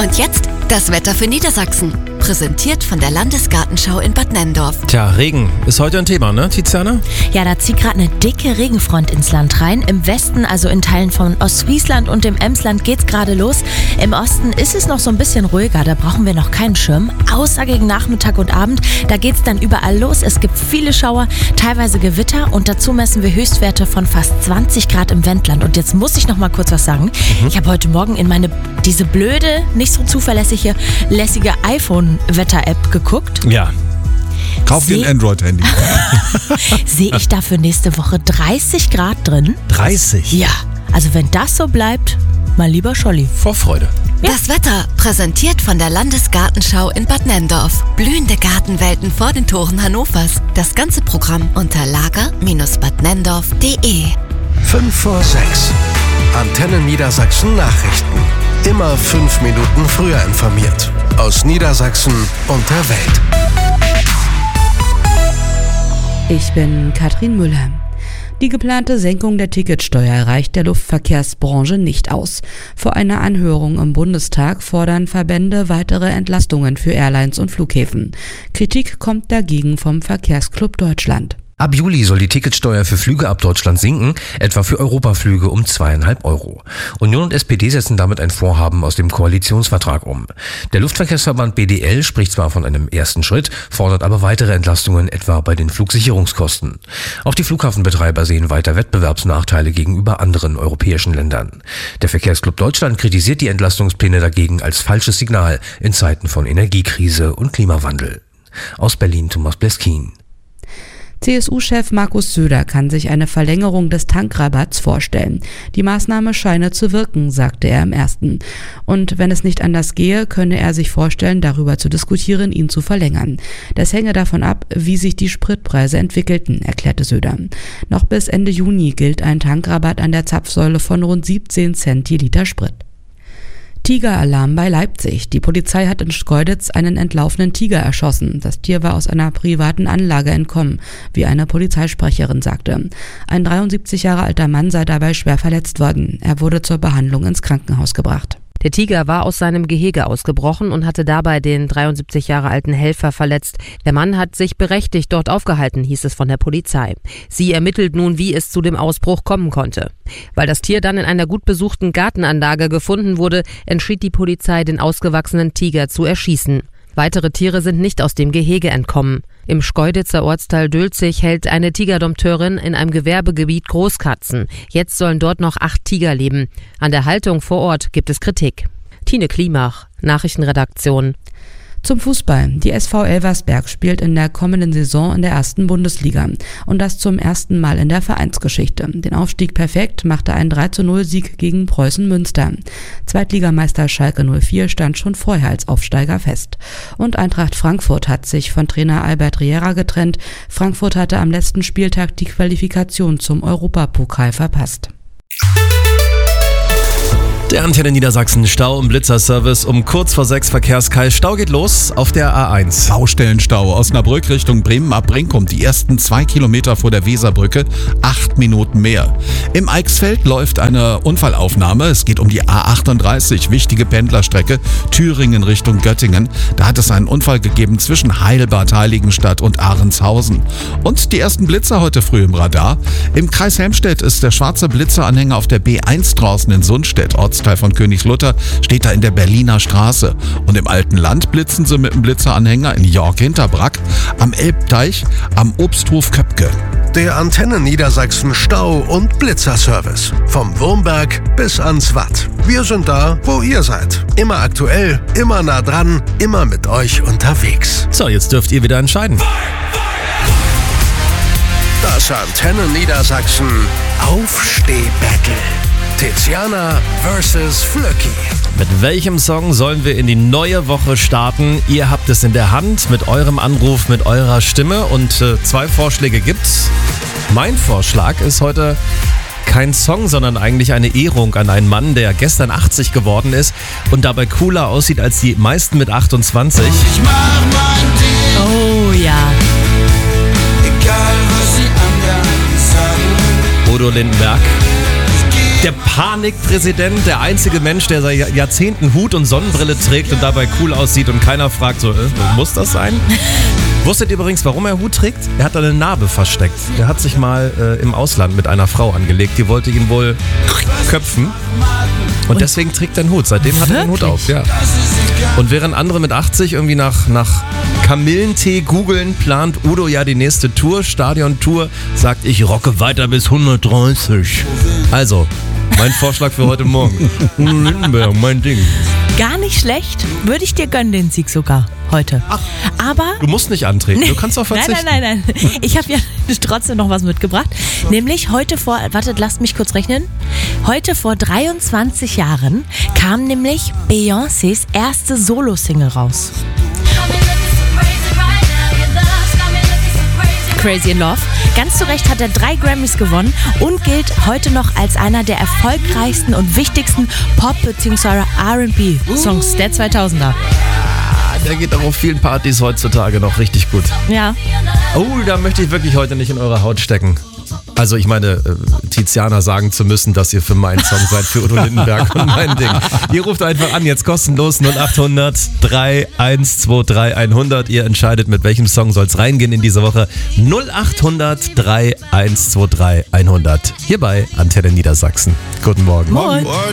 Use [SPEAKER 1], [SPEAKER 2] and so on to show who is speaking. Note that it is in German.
[SPEAKER 1] Und jetzt das Wetter für Niedersachsen. Präsentiert von der Landesgartenschau in Bad Nenndorf.
[SPEAKER 2] Tja, Regen ist heute ein Thema, ne, Tiziana?
[SPEAKER 3] Ja, da zieht gerade eine dicke Regenfront ins Land rein. Im Westen, also in Teilen von Ostfriesland und dem Emsland, geht's gerade los. Im Osten ist es noch so ein bisschen ruhiger, da brauchen wir noch keinen Schirm. Außer gegen Nachmittag und Abend, da geht's dann überall los. Es gibt viele Schauer, teilweise Gewitter und dazu messen wir Höchstwerte von fast 20 Grad im Wendland. Und jetzt muss ich noch mal kurz was sagen. Ich habe heute Morgen in diese blöde, nicht so zuverlässige, lässige iPhone-Wetter-App geguckt.
[SPEAKER 2] Ja.
[SPEAKER 4] Kauf dir ein Android-Handy.
[SPEAKER 3] Sehe ich da für nächste Woche 30 Grad drin?
[SPEAKER 2] 30?
[SPEAKER 3] Ja, also wenn das so bleibt, mein lieber Scholli.
[SPEAKER 2] Vorfreude.
[SPEAKER 3] Ja.
[SPEAKER 1] Das Wetter präsentiert von der Landesgartenschau in Bad Nenndorf. Blühende Gartenwelten vor den Toren Hannovers. Das ganze Programm unter lager-badnenndorf.de.
[SPEAKER 5] 5 vor 6. Antenne Niedersachsen Nachrichten. Immer 5 Minuten früher informiert. Aus Niedersachsen und der Welt.
[SPEAKER 6] Ich bin Katrin Müller. Die geplante Senkung der Ticketsteuer reicht der Luftverkehrsbranche nicht aus. Vor einer Anhörung im Bundestag fordern Verbände weitere Entlastungen für Airlines und Flughäfen. Kritik kommt dagegen vom Verkehrsclub Deutschland.
[SPEAKER 7] Ab Juli soll die Ticketsteuer für Flüge ab Deutschland sinken, etwa für Europaflüge um 2,5 Euro. Union und SPD setzen damit ein Vorhaben aus dem Koalitionsvertrag um. Der Luftverkehrsverband BDL spricht zwar von einem ersten Schritt, fordert aber weitere Entlastungen, etwa bei den Flugsicherungskosten. Auch die Flughafenbetreiber sehen weiter Wettbewerbsnachteile gegenüber anderen europäischen Ländern. Der Verkehrsclub Deutschland kritisiert die Entlastungspläne dagegen als falsches Signal in Zeiten von Energiekrise und Klimawandel. Aus Berlin Thomas Bleskin.
[SPEAKER 6] CSU-Chef Markus Söder kann sich eine Verlängerung des Tankrabatts vorstellen. Die Maßnahme scheine zu wirken, sagte er im Ersten. Und wenn es nicht anders gehe, könne er sich vorstellen, darüber zu diskutieren, ihn zu verlängern. Das hänge davon ab, wie sich die Spritpreise entwickelten, erklärte Söder. Noch bis Ende Juni gilt ein Tankrabatt an der Zapfsäule von rund 17 Cent je Liter Sprit. Tigeralarm bei Leipzig. Die Polizei hat in Schkeuditz einen entlaufenen Tiger erschossen. Das Tier war aus einer privaten Anlage entkommen, wie eine Polizeisprecherin sagte. Ein 73 Jahre alter Mann sei dabei schwer verletzt worden. Er wurde zur Behandlung ins Krankenhaus gebracht.
[SPEAKER 8] Der Tiger war aus seinem Gehege ausgebrochen und hatte dabei den 73 Jahre alten Helfer verletzt. Der Mann hat sich berechtigt dort aufgehalten, hieß es von der Polizei. Sie ermittelt nun, wie es zu dem Ausbruch kommen konnte. Weil das Tier dann in einer gut besuchten Gartenanlage gefunden wurde, entschied die Polizei, den ausgewachsenen Tiger zu erschießen. Weitere Tiere sind nicht aus dem Gehege entkommen. Im Schkeuditzer Ortsteil Dülzig hält eine Tigerdompteurin in einem Gewerbegebiet Großkatzen. Jetzt sollen dort noch 8 Tiger leben. An der Haltung vor Ort gibt es Kritik. Tine Klimach, Nachrichtenredaktion.
[SPEAKER 6] Zum Fußball. Die SV Elversberg spielt in der kommenden Saison in der 1. Bundesliga. Und das zum ersten Mal in der Vereinsgeschichte. Den Aufstieg perfekt machte ein 3:0-Sieg gegen Preußen Münster. Zweitligameister Schalke 04 stand schon vorher als Aufsteiger fest. Und Eintracht Frankfurt hat sich von Trainer Albert Riera getrennt. Frankfurt hatte am letzten Spieltag die Qualifikation zum Europapokal verpasst.
[SPEAKER 2] Der Antenne Niedersachsen Stau- und Blitzerservice um kurz vor 6 Verkehrskreis. Stau geht los auf der A1.
[SPEAKER 4] Baustellenstau. Osnabrück Richtung Bremen ab Brinkum. Die ersten 2 Kilometer vor der Weserbrücke. 8 Minuten mehr. Im Eichsfeld läuft eine Unfallaufnahme. Es geht um die A38. Wichtige Pendlerstrecke. Thüringen Richtung Göttingen. Da hat es einen Unfall gegeben zwischen Heilbad, Heiligenstadt und Ahrenshausen. Und die ersten Blitzer heute früh im Radar. Im Kreis Helmstedt ist der schwarze Blitzeranhänger auf der B1 draußen in Sundstedt. Ortsteil von Königslutter steht da in der Berliner Straße. Und im alten Land blitzen sie mit dem Blitzeranhänger in York-Hinterbrack, am Elbteich, am Obsthof Köpke.
[SPEAKER 5] Der Antenne Niedersachsen Stau- und Blitzerservice. Vom Wurmberg bis ans Watt. Wir sind da, wo ihr seid. Immer aktuell, immer nah dran, immer mit euch unterwegs.
[SPEAKER 2] So, jetzt dürft ihr wieder entscheiden.
[SPEAKER 5] Das Antenne Niedersachsen Aufsteh-Battle. Tiziana versus Flöcki.
[SPEAKER 2] Mit welchem Song sollen wir in die neue Woche starten? Ihr habt es in der Hand mit eurem Anruf, mit eurer Stimme und 2 Vorschläge gibt's. Mein Vorschlag ist heute kein Song, sondern eigentlich eine Ehrung an einen Mann, der gestern 80 geworden ist und dabei cooler aussieht als die meisten mit 28.
[SPEAKER 9] Ich mach mein Ding.
[SPEAKER 3] Oh ja.
[SPEAKER 9] Egal was sie anderen sagen.
[SPEAKER 2] Udo Lindenberg.
[SPEAKER 9] Ich geh
[SPEAKER 2] Der Panikpräsident, der einzige Mensch, der seit Jahrzehnten Hut und Sonnenbrille trägt und dabei cool aussieht und keiner fragt so, muss das sein? Wusstet ihr übrigens, warum er Hut trägt? Er hat da eine Narbe versteckt. Er hat sich mal im Ausland mit einer Frau angelegt, die wollte ihn wohl köpfen. Und deswegen trägt er einen Hut. Seitdem hat er den Hut auf. Ja. Und während andere mit 80 irgendwie nach Kamillentee googeln, plant Udo ja die nächste Tour, Stadiontour, sagt, ich rocke weiter bis 130. Also, mein Vorschlag für heute Morgen. Udo Lindenberg, mein Ding.
[SPEAKER 3] Gar nicht schlecht, würde ich dir gönnen, den Sieg sogar heute.
[SPEAKER 2] Ach,
[SPEAKER 3] aber
[SPEAKER 2] du musst nicht antreten, du kannst auch verzichten.
[SPEAKER 3] Nein. Ich habe ja trotzdem noch was mitgebracht. Nämlich heute wartet, lasst mich kurz rechnen. Heute vor 23 Jahren kam nämlich Beyoncés erste Solo-Single raus. Crazy in Love. Ganz zu Recht hat er 3 Grammys gewonnen und gilt heute noch als einer der erfolgreichsten und wichtigsten Pop- bzw. R&B-Songs der 2000er.
[SPEAKER 2] Der geht auch auf vielen Partys heutzutage noch richtig gut.
[SPEAKER 3] Ja.
[SPEAKER 2] Oh, da möchte ich wirklich heute nicht in eure Haut stecken. Also ich meine, Tiziana sagen zu müssen, dass ihr für meinen Song seid, für Udo Lindenberg und mein Ding. Ihr ruft einfach an, jetzt kostenlos 0800 3123 100. Ihr entscheidet, mit welchem Song soll es reingehen in diese Woche. 0800 3123 100. Hier bei Antenne Niedersachsen. Guten Morgen.
[SPEAKER 3] Moin.